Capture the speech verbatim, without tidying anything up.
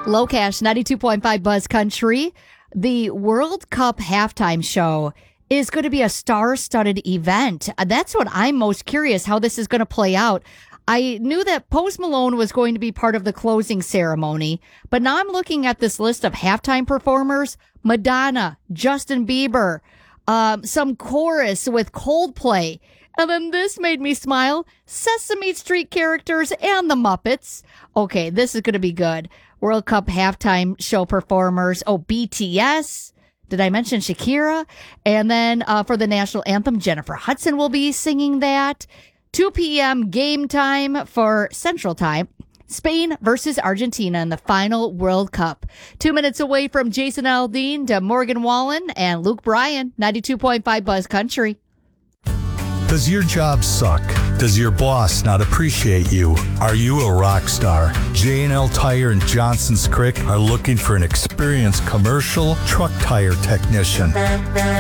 Low Cash, ninety-two point five Buzz Country. The World Cup halftime show is going to be a star-studded event. That's what I'm most curious how this is going to play out. I knew that Post Malone was going to be part of the closing ceremony, but now I'm looking at this list of halftime performers. Madonna, Justin Bieber, um, some chorus with Coldplay. And then this made me smile. Sesame Street characters and the Muppets. Okay, this is going to be good. World Cup halftime show performers. Oh, B T S. Did I mention Shakira? And then uh, for the national anthem, Jennifer Hudson will be singing that. two p.m. game time for Central Time. Spain versus Argentina in the final World Cup. Two minutes away from Jason Aldean to Morgan Wallen and Luke Bryan, ninety-two point five Buzz Country. Does your job suck? Does your boss not appreciate you? Are you a rock star? J and L Tire and Johnson's Crick are looking for an experienced commercial truck tire technician.